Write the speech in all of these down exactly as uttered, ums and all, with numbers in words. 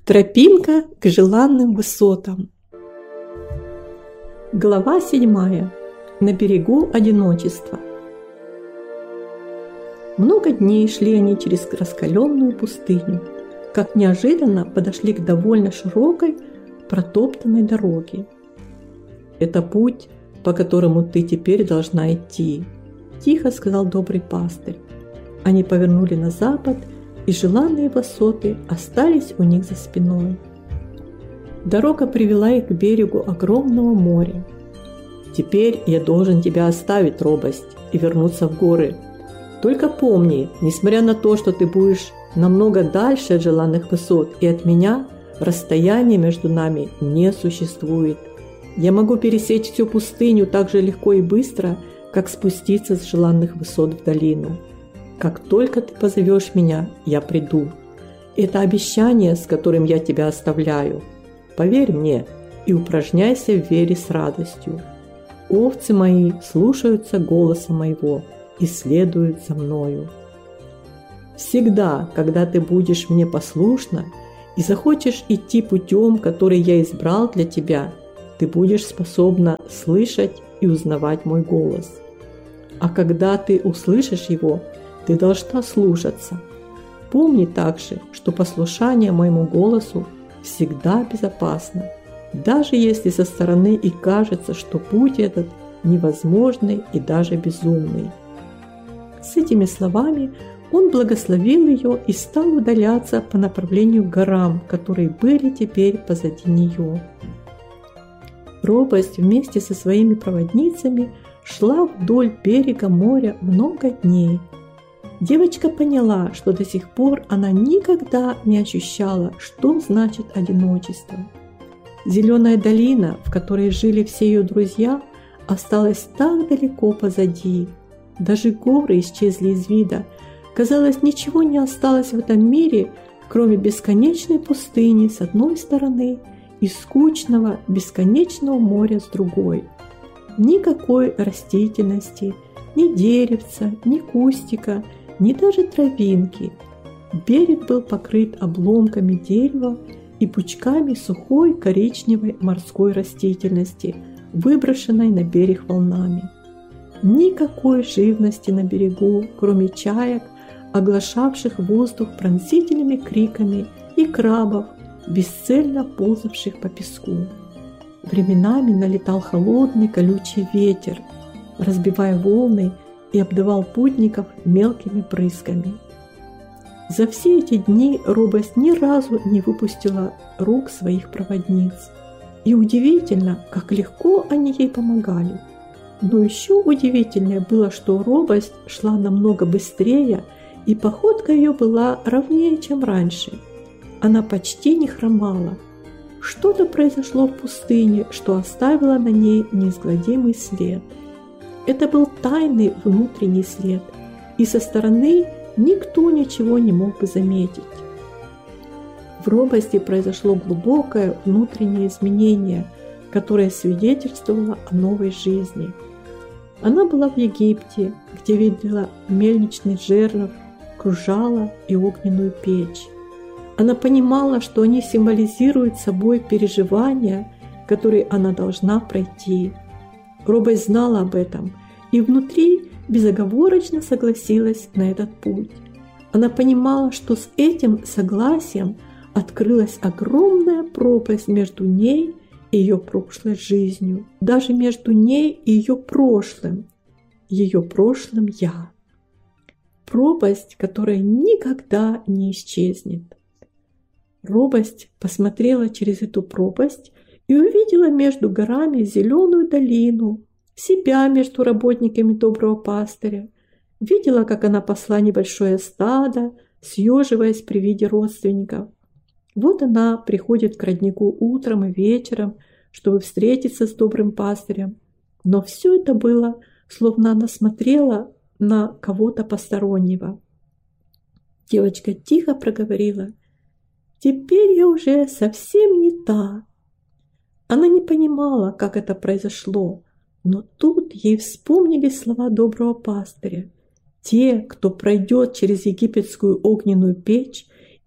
Тропинка к желанным высотам. Глава седьмая. На берегу одиночества. Много дней шли они через раскаленную пустыню, как неожиданно подошли к довольно широкой протоптанной дороге. «Это путь, по которому ты теперь должна идти», – тихо сказал добрый пастырь. Они повернули на запад, и желанные высоты остались у них за спиной. Дорога привела их к берегу огромного моря. «Теперь я должен тебя оставить, робость, и вернуться в горы. Только помни, несмотря на то, что ты будешь намного дальше от желанных высот и от меня, расстояние между нами не существует. Я могу пересечь всю пустыню так же легко и быстро, как спуститься с желанных высот в долину. Как только ты позовешь меня, я приду. Это обещание, с которым я тебя оставляю. Поверь мне и упражняйся в вере с радостью. Овцы мои слушаются голоса моего и следуют за мною. Всегда, когда ты будешь мне послушна и захочешь идти путем, который я избрал для тебя, ты будешь способна слышать и узнавать мой голос. А когда ты услышишь его, ты должна слушаться. Помни также, что послушание моему голосу всегда безопасно, даже если со стороны и кажется, что путь этот невозможный и даже безумный». С этими словами он благословил ее и стал удаляться по направлению к горам, которые были теперь позади нее. Робость вместе со своими проводницами шла вдоль берега моря много дней. Девочка поняла, что до сих пор она никогда не ощущала, что значит одиночество. Зеленая долина, в которой жили все ее друзья, осталась так далеко позади. Даже горы исчезли из вида. Казалось, ничего не осталось в этом мире, кроме бесконечной пустыни с одной стороны и скучного бесконечного моря с другой. Никакой растительности, ни деревца, ни кустика, ни даже травинки. Берег был покрыт обломками дерева и пучками сухой коричневой морской растительности, выброшенной на берег волнами. Никакой живности на берегу, кроме чаек, оглашавших воздух пронзительными криками, и крабов, бесцельно ползавших по песку. Временами налетал холодный колючий ветер, разбивая волны, и обдавал путников мелкими брызгами. За все эти дни робость ни разу не выпустила рук своих проводниц. И удивительно, как легко они ей помогали. Но еще удивительнее было, что робость шла намного быстрее, и походка ее была ровнее, чем раньше. Она почти не хромала. Что-то произошло в пустыне, что оставило на ней неизгладимый след. Это был тайный внутренний след, и со стороны никто ничего не мог бы заметить. В робости произошло глубокое внутреннее изменение, которое свидетельствовало о новой жизни. Она была в Египте, где видела мельничный жернов, кружало и огненную печь. Она понимала, что они символизируют собой переживания, которые она должна пройти. Робость знала об этом и внутри безоговорочно согласилась на этот путь. Она понимала, что с этим согласием открылась огромная пропасть между ней и ее прошлой жизнью, даже между ней и ее прошлым, ее прошлым «я». Пропасть, которая никогда не исчезнет. Робость посмотрела через эту пропасть и увидела между горами зеленую долину, себя между работниками доброго пастыря, видела, как она пасла небольшое стадо, съеживаясь при виде родственников. Вот она приходит к роднику утром и вечером, чтобы встретиться с добрым пастырем, но все это было, словно она смотрела на кого-то постороннего. Девочка тихо проговорила: «Теперь я уже совсем не та». Она не понимала, как это произошло, но тут ей вспомнились слова доброго пастыря: «Те, кто пройдет через египетскую огненную печь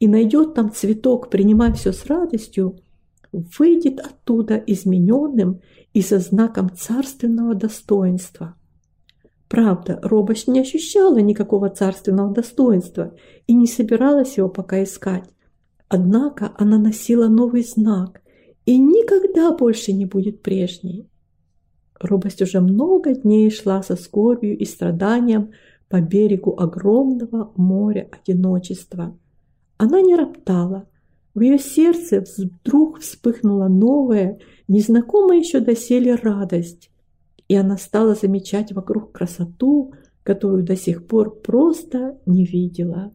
и найдет там цветок, принимая все с радостью, выйдет оттуда измененным и со знаком царственного достоинства. Правда, робость не ощущала никакого царственного достоинства и не собиралась его пока искать. Однако она носила новый знак и никогда больше не будет прежней. Робость уже много дней шла со скорбью и страданием по берегу огромного моря одиночества. Она не роптала. В ее сердце вдруг вспыхнула новая, незнакомая еще доселе радость, и она стала замечать вокруг красоту, которую до сих пор просто не видела.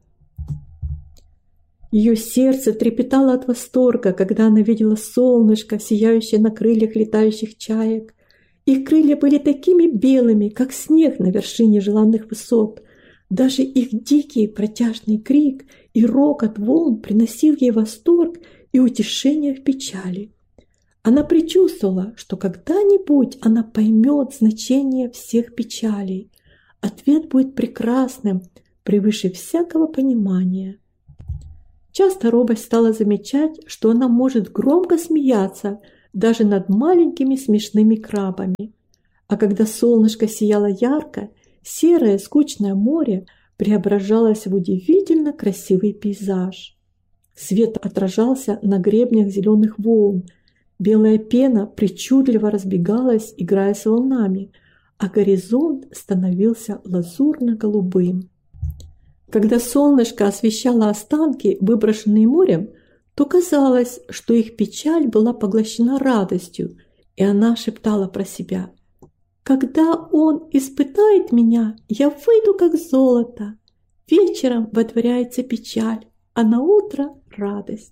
Ее сердце трепетало от восторга, когда она видела солнышко, сияющее на крыльях летающих чаек. Их крылья были такими белыми, как снег на вершине желанных высот. Даже их дикий протяжный крик и рокот волн приносил ей восторг и утешение в печали. Она предчувствовала, что когда-нибудь она поймет значение всех печалей. Ответ будет прекрасным, превыше всякого понимания. Часто робость стала замечать, что она может громко смеяться даже над маленькими смешными крабами. А когда солнышко сияло ярко, серое скучное море преображалось в удивительно красивый пейзаж. Свет отражался на гребнях зеленых волн, белая пена причудливо разбегалась, играя с волнами, а горизонт становился лазурно-голубым. Когда солнышко освещало останки, выброшенные морем, то казалось, что их печаль была поглощена радостью, и она шептала про себя: «Когда он испытает меня, я выйду как золото. Вечером водворяется печаль, а на утро радость».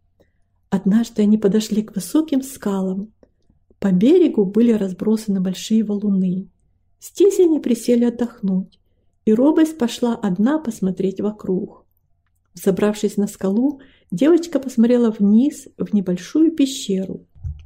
Однажды они подошли к высоким скалам. По берегу были разбросаны большие валуны. Здесь они присели отдохнуть, и робость пошла одна посмотреть вокруг. Взобравшись на скалу, девочка посмотрела вниз в небольшую пещеру.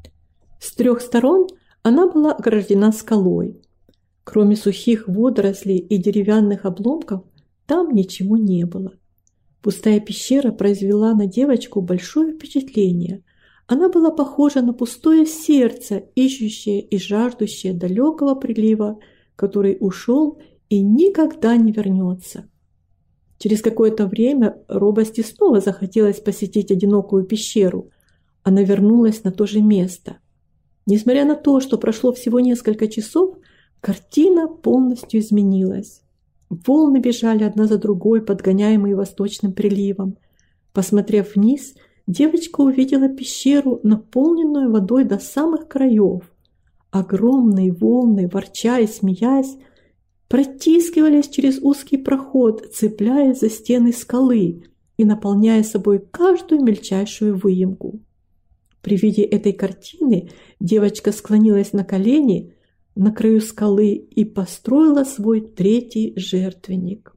С трех сторон она была ограждена скалой. Кроме сухих водорослей и деревянных обломков, там ничего не было. Пустая пещера произвела на девочку большое впечатление. Она была похожа на пустое сердце, ищущее и жаждущее далекого прилива, который ушел и никогда не вернется. Через какое-то время робости снова захотелось посетить одинокую пещеру. Она вернулась на то же место. Несмотря на то, что прошло всего несколько часов, картина полностью изменилась. Волны бежали одна за другой, подгоняемые восточным приливом. Посмотрев вниз, девочка увидела пещеру, наполненную водой до самых краев. Огромные волны, ворча и смеясь, протискивались через узкий проход, цепляясь за стены скалы и наполняя собой каждую мельчайшую выемку. При виде этой картины девочка склонилась на колени на краю скалы и построила свой третий жертвенник.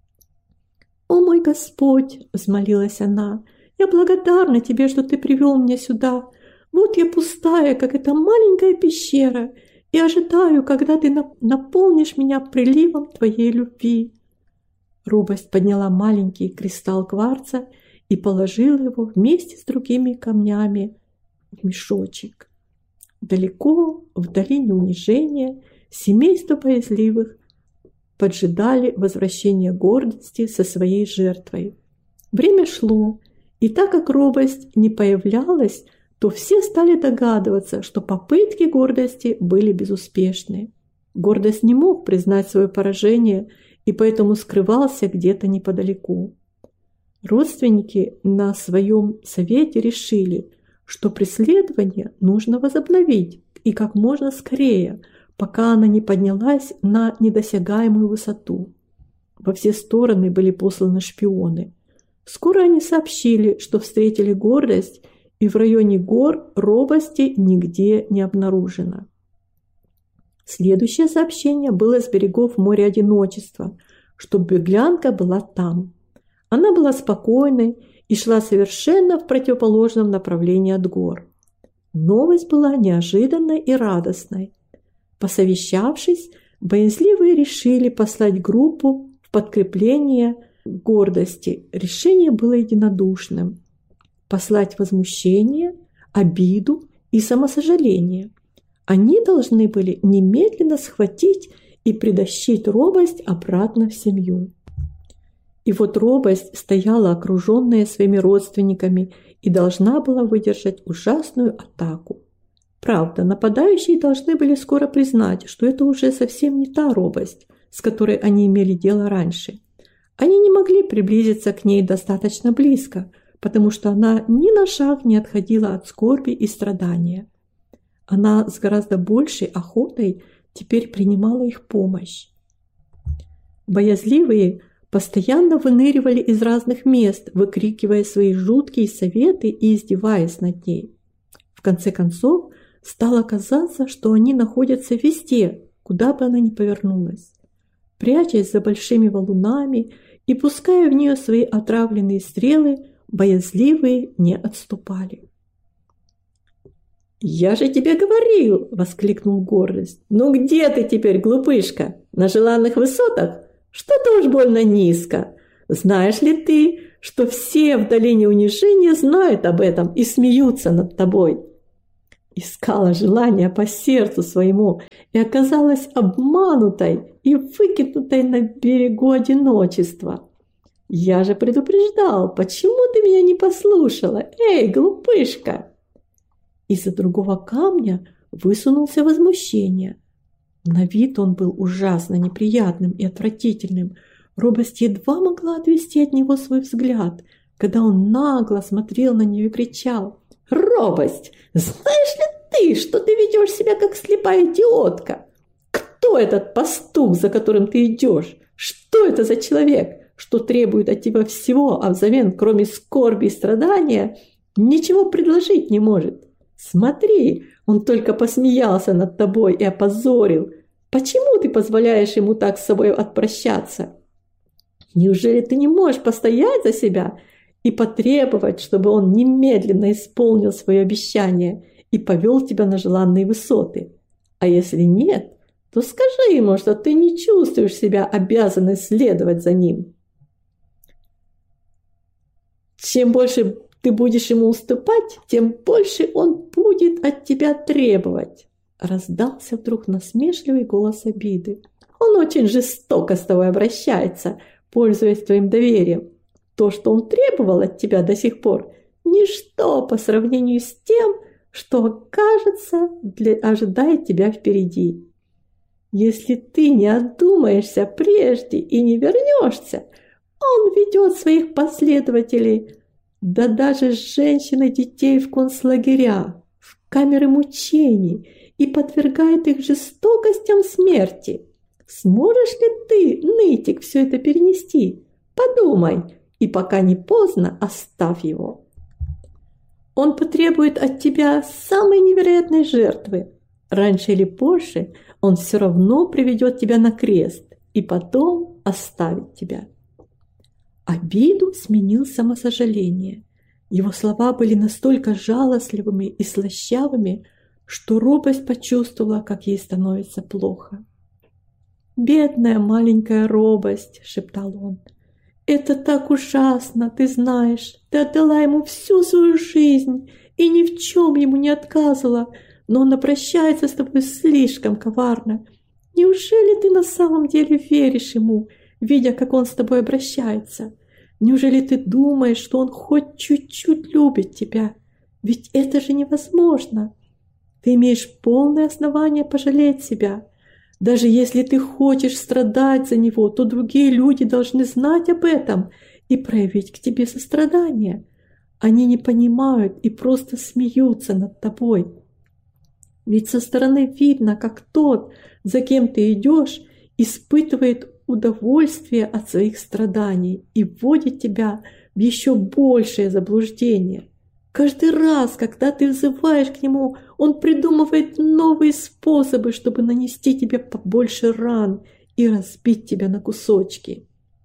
«О мой Господь!» – взмолилась она. «Я благодарна Тебе, что Ты привел меня сюда. Вот я пустая, как эта маленькая пещера, и ожидаю, когда Ты наполнишь меня приливом Твоей любви». Робость подняла маленький кристалл кварца и положила его вместе с другими камнями в мешочек. Далеко, в долине унижения, семейство боязливых поджидали возвращения гордости со своей жертвой. Время шло, и так как робость не появлялась, то все стали догадываться, что попытки гордости были безуспешны. Гордость не мог признать свое поражение и поэтому скрывался где-то неподалеку. Родственники на своем совете решили, что преследование нужно возобновить и как можно скорее, пока она не поднялась на недосягаемую высоту. Во все стороны были посланы шпионы. Скоро они сообщили, что встретили гордость, и в районе гор робости нигде не обнаружено. Следующее сообщение было с берегов моря одиночества, что беглянка была там. Она была спокойной и шла совершенно в противоположном направлении от гор. Новость была неожиданной и радостной. Посовещавшись, боязливые решили послать группу в подкрепление гордости, решение было единодушным – послать возмущение, обиду и самосожаление. Они должны были немедленно схватить и притащить робость обратно в семью. И вот робость стояла окруженная своими родственниками и должна была выдержать ужасную атаку. Правда, нападающие должны были скоро признать, что это уже совсем не та робость, с которой они имели дело раньше. Они не могли приблизиться к ней достаточно близко, потому что она ни на шаг не отходила от скорби и страдания. Она с гораздо большей охотой теперь принимала их помощь. Боязливые постоянно выныривали из разных мест, выкрикивая свои жуткие советы и издеваясь над ней. В конце концов, стало казаться, что они находятся везде, куда бы она ни повернулась. Прячась за большими валунами и пуская в нее свои отравленные стрелы, боязливые не отступали. «Я же тебе говорил!» – воскликнул Гордость. «Ну где ты теперь, глупышка? На желанных высотах? Что-то уж больно низко. Знаешь ли ты, что все в долине унижения знают об этом и смеются над тобой?» Искала желания по сердцу своему и оказалась обманутой и выкинутой на берегу одиночества. Я же предупреждал, почему ты меня не послушала? Эй, глупышка!» Из-за другого камня высунулся возмущение. На вид он был ужасно неприятным и отвратительным. Робость едва могла отвести от него свой взгляд, когда он нагло смотрел на нее и кричал: «Робость! Знаешь ли ты, что ты ведешь себя как слепая идиотка? Кто этот пастух, за которым ты идешь? Что это за человек, что требует от тебя всего, а взамен, кроме скорби и страдания, ничего предложить не может? Смотри, он только посмеялся над тобой и опозорил. Почему ты позволяешь ему так с собой отпрощаться? Неужели ты не можешь постоять за себя и потребовать, чтобы он немедленно исполнил свое обещание и повел тебя на желанные высоты? А если нет, то скажи ему, что ты не чувствуешь себя обязанной следовать за ним. Чем больше ты будешь ему уступать, тем больше он будет от тебя требовать. Раздался вдруг насмешливый голос обиды. Он очень жестоко с тобой обращается, пользуясь твоим доверием. То, что он требовал от тебя до сих пор, ничто по сравнению с тем, что, кажется, для... ожидает тебя впереди. Если ты не одумаешься прежде и не вернешься, он ведет своих последователей, да даже женщин и детей в концлагеря, в камеры мучений и подвергает их жестокостям смерти. Сможешь ли ты, нытик, все это перенести? Подумай, и пока не поздно, оставь его. Он потребует от тебя самой невероятной жертвы. Раньше или позже он все равно приведет тебя на крест и потом оставит тебя. Обиду сменил самосожаление. Его слова были настолько жалостливыми и слащавыми, что робость почувствовала, как ей становится плохо. «Бедная маленькая робость!» – шептал он. «Это так ужасно, ты знаешь! Ты отдала ему всю свою жизнь и ни в чем ему не отказывала, но он обращается с тобой слишком коварно. Неужели ты на самом деле веришь ему, видя, как он с тобой обращается? Неужели ты думаешь, что он хоть чуть-чуть любит тебя? Ведь это же невозможно. Ты имеешь полное основание пожалеть себя. Даже если ты хочешь страдать за него, то другие люди должны знать об этом и проявить к тебе сострадание. Они не понимают и просто смеются над тобой. Ведь со стороны видно, как тот, за кем ты идешь, испытывает удовольствие от своих страданий и вводит тебя в еще большее заблуждение. Каждый раз, когда ты взываешь к нему, он придумывает новые способы, чтобы нанести тебе побольше ран и разбить тебя на кусочки.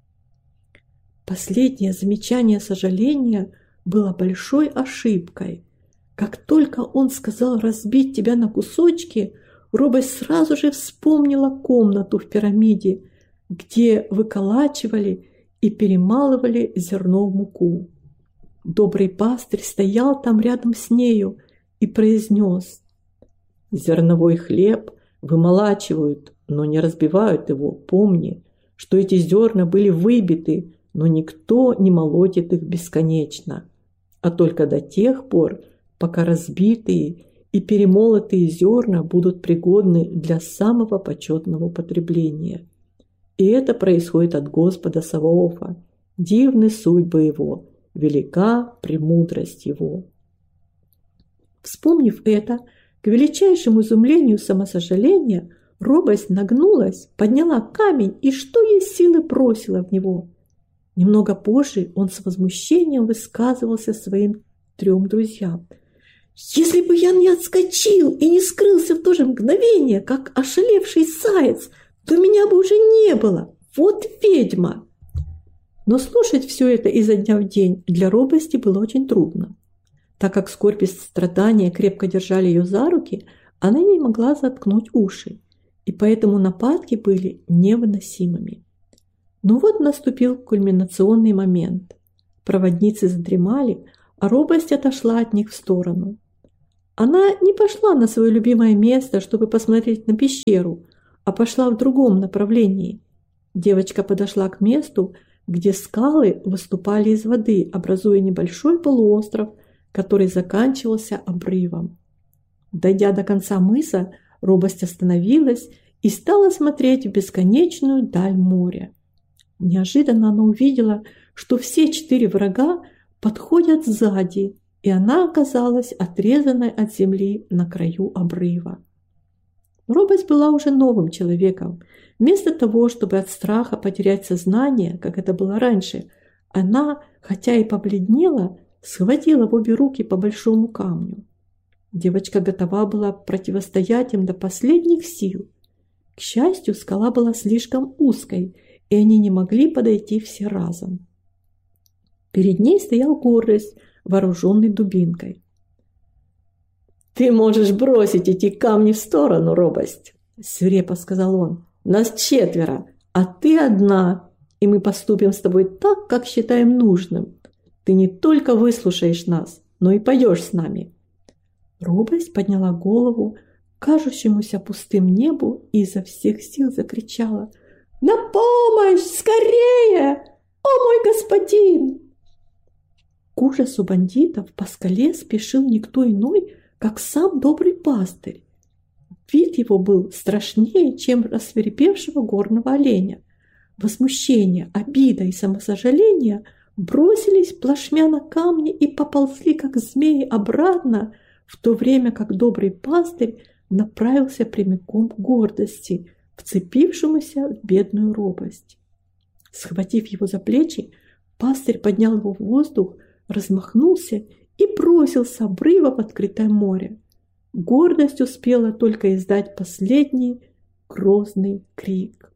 Последнее замечание сожаления было большой ошибкой. Как только он сказал разбить тебя на кусочки, робость сразу же вспомнила комнату в пирамиде, где выколачивали и перемалывали зерно в муку. Добрый пастырь стоял там рядом с нею и произнес: «Зерновой хлеб вымолачивают, но не разбивают его. Помни, что эти зерна были выбиты, но никто не молотит их бесконечно, а только до тех пор, пока разбитые и перемолотые зерна будут пригодны для самого почетного употребления. И это происходит от Господа Саваофа. Дивны судьбы Его, велика премудрость Его». Вспомнив это, к величайшему изумлению самосожаления, робость нагнулась, подняла камень и что есть силы бросила в него. Немного позже он с возмущением высказывался своим трем друзьям: «Если бы я не отскочил и не скрылся в то же мгновение, как ошалевший заяц, то меня бы уже не было. Вот ведьма!» Но слушать все это изо дня в день для робости было очень трудно. Так как скорбь и страдания крепко держали ее за руки, она не могла заткнуть уши, и поэтому нападки были невыносимыми. Но вот наступил кульминационный момент. Проводницы задремали, а робость отошла от них в сторону. Она не пошла на свое любимое место, чтобы посмотреть на пещеру, а пошла в другом направлении. Девочка подошла к месту, где скалы выступали из воды, образуя небольшой полуостров, который заканчивался обрывом. Дойдя до конца мыса, робость остановилась и стала смотреть в бесконечную даль моря. Неожиданно она увидела, что все четыре врага подходят сзади, и она оказалась отрезанной от земли на краю обрыва. Робость была уже новым человеком. Вместо того, чтобы от страха потерять сознание, как это было раньше, она, хотя и побледнела, схватила в обе руки по большому камню. Девочка готова была противостоять им до последних сил. К счастью, скала была слишком узкой, и они не могли подойти все разом. Перед ней стоял Гордость, вооруженный дубинкой. «Ты можешь бросить эти камни в сторону, Робость!» – свирепо сказал он. «Нас четверо, а ты одна, и мы поступим с тобой так, как считаем нужным. Ты не только выслушаешь нас, но и пойдешь с нами». Робость подняла голову к кажущемуся пустым небу и изо всех сил закричала: «На помощь! Скорее! О мой господин!» К ужасу бандитов по скале спешил никто иной, как сам добрый пастырь. Вид его был страшнее, чем рассвирепевшего горного оленя. Возмущение, обида и самосожаление бросились плашмя на камни и поползли, как змеи, обратно, в то время как добрый пастырь направился прямиком к Гордости, вцепившемуся в бедную Робость. Схватив его за плечи, пастырь поднял его в воздух, размахнулся и бросил с обрыва в открытое море. Гордость успела только издать последний грозный крик.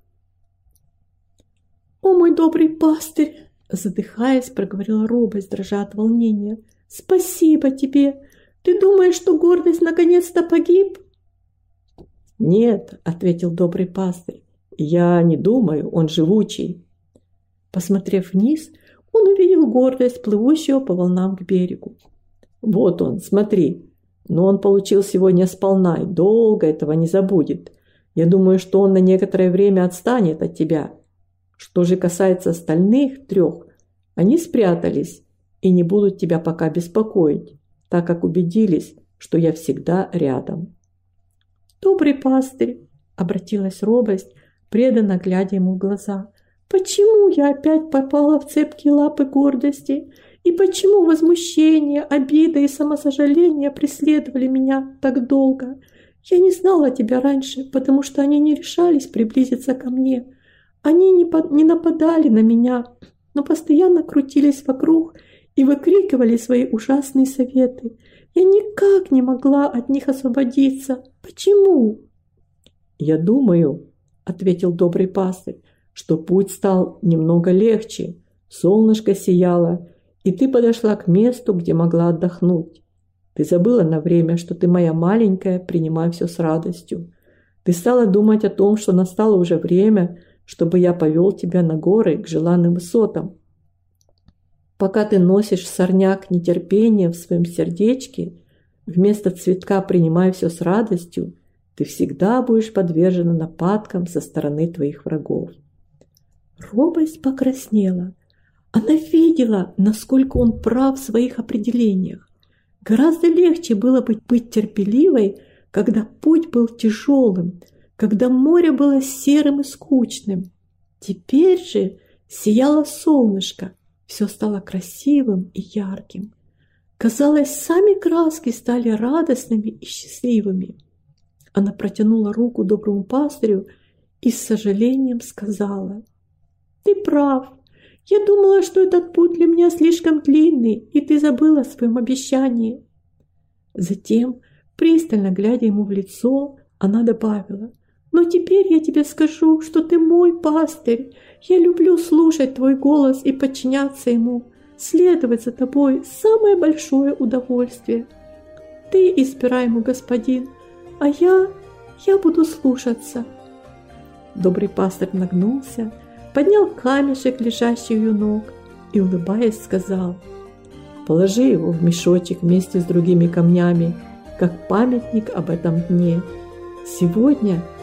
«О, мой добрый пастырь!» – задыхаясь, проговорила Робость, дрожа от волнения. «Спасибо тебе! Ты думаешь, что Гордость наконец-то погиб?» «Нет», – ответил добрый пастырь, – «я не думаю, он живучий». Посмотрев вниз, он увидел Гордость, плывущего по волнам к берегу. «Вот он, смотри, но он получил сегодня сполна и долго этого не забудет. Я думаю, что он на некоторое время отстанет от тебя. Что же касается остальных трех, они спрятались и не будут тебя пока беспокоить, так как убедились, что я всегда рядом». «Добрый пастырь», — обратилась Робость, преданно глядя ему в глаза, — «почему я опять попала в цепкие лапы Гордости? И почему возмущение, обида и самосожаление преследовали меня так долго? Я не знала тебя раньше, потому что они не решались приблизиться ко мне. Они не, под... не нападали на меня, но постоянно крутились вокруг и выкрикивали свои ужасные советы. Я никак не могла от них освободиться. Почему?» «Я думаю, — ответил добрый пастырь, — что путь стал немного легче. Солнышко сияло, и ты подошла к месту, где могла отдохнуть. Ты забыла на время, что ты моя маленькая, принимай все с радостью. Ты стала думать о том, что настало уже время, чтобы я повел тебя на горы к желанным высотам. Пока ты носишь сорняк нетерпения в своем сердечке, вместо цветка принимай все с радостью, ты всегда будешь подвержена нападкам со стороны твоих врагов». Робость покраснела. Она видела, насколько он прав в своих определениях. Гораздо легче было быть, быть терпеливой, когда путь был тяжелым, когда море было серым и скучным. Теперь же сияло солнышко, все стало красивым и ярким. Казалось, сами краски стали радостными и счастливыми. Она протянула руку доброму пастырю и с сожалением сказала: «Ты прав. Я думала, что этот путь для меня слишком длинный, и ты забыла о своем обещании». Затем, пристально глядя ему в лицо, она добавила: «Но теперь я тебе скажу, что ты мой пастырь. Я люблю слушать твой голос и подчиняться ему. Следовать за тобой – самое большое удовольствие. Ты избирай мой господин, а я, я буду слушаться». Добрый пастырь нагнулся, поднял камешек, лежащий у ее ног, и, улыбаясь, сказал: «Положи его в мешочек вместе с другими камнями, как памятник об этом дне. Сегодня